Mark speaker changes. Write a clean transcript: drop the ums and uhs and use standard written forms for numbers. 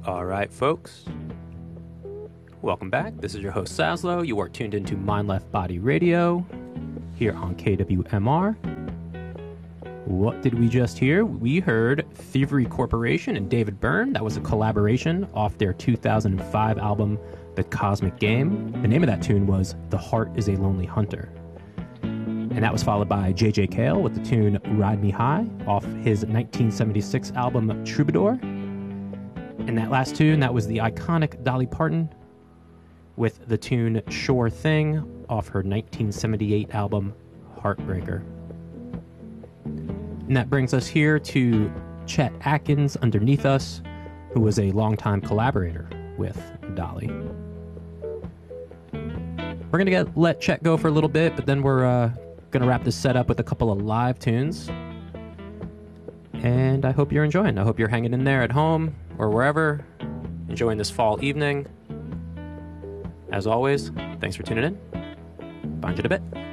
Speaker 1: All right, folks. Welcome back. This is your host, Saslo. You are tuned into Mind Left Body Radio here on KWMR. What did we just hear? We heard Thievery Corporation and David Byrne. That was a collaboration off their 2005 album, The Cosmic Game. The name of that tune was The Heart is a Lonely Hunter. And that was followed by J.J. Cale with the tune Ride Me High off his 1976 album Troubadour. And that last tune, that was the iconic Dolly Parton with the tune Sure Thing off her 1978 album Heartbreaker. And that brings us here to Chet Atkins underneath us, who was a longtime collaborator with Dolly. We're going to let Chet go for a little bit, but then we're going to wrap this set up with a couple of live tunes. And I hope you're enjoying. I hope you're hanging in there at home or wherever, enjoying this fall evening. As always, thanks for tuning in. Find you in a bit.